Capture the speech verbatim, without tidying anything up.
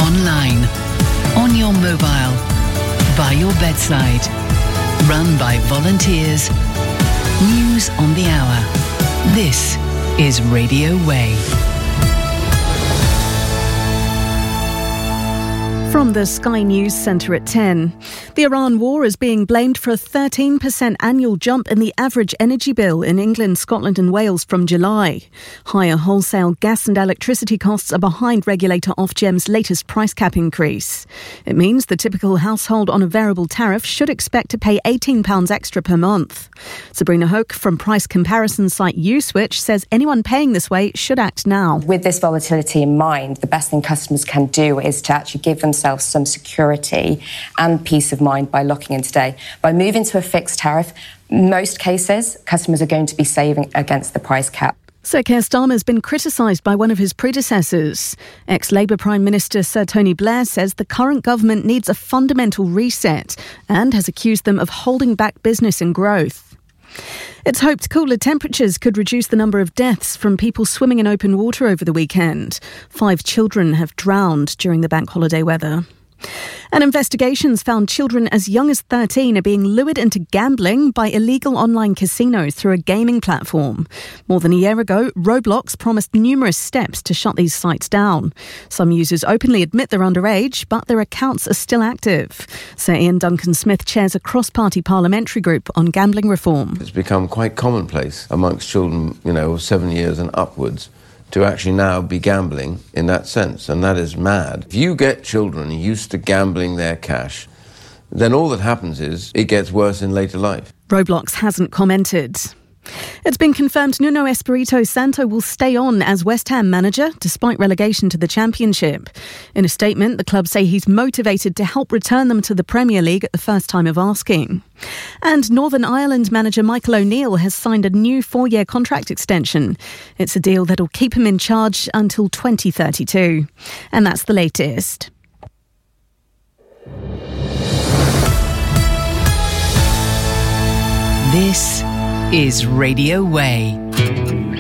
online, on your mobile, by your bedside. Run by volunteers. News on the hour. This is Radio Way. From the Sky News Centre at ten. The Iran war is being blamed for a thirteen percent annual jump in the average energy bill in England, Scotland and Wales from July. Higher wholesale gas and electricity costs are behind regulator Ofgem's latest price cap increase. It means the typical household on a variable tariff should expect to pay eighteen pounds extra per month. Sabrina Hoke from price comparison site Uswitch says anyone paying this way should act now. With this volatility in mind, the best thing customers can do is to actually give themselves some security and peace of mind by locking in today. By moving to a fixed tariff, most cases, customers are going to be saving against the price cap. Sir Keir Starmer has been criticised by one of his predecessors. Ex-Labour Prime Minister Sir Tony Blair says the current government needs a fundamental reset and has accused them of holding back business and growth. It's hoped cooler temperatures could reduce the number of deaths from people swimming in open water over the weekend. Five children have drowned during the bank holiday weather. And investigations found children as young as thirteen are being lured into gambling by illegal online casinos through a gaming platform. More than a year ago, Roblox promised numerous steps to shut these sites down. Some users openly admit they're underage, but their accounts are still active. Sir Ian Duncan-Smith chairs a cross-party parliamentary group on gambling reform. It's become quite commonplace amongst children, you know, of seven years and upwards, to actually now be gambling in that sense, and that is mad. If you get children used to gambling their cash, then all that happens is it gets worse in later life. Roblox hasn't commented. It's been confirmed Nuno Espirito Santo will stay on as West Ham manager despite relegation to the Championship. In a statement, the club say he's motivated to help return them to the Premier League at the first time of asking. And Northern Ireland manager Michael O'Neill has signed a new four-year contract extension. It's a deal that'll keep him in charge until twenty thirty-two. And that's the latest. This is Radio Way.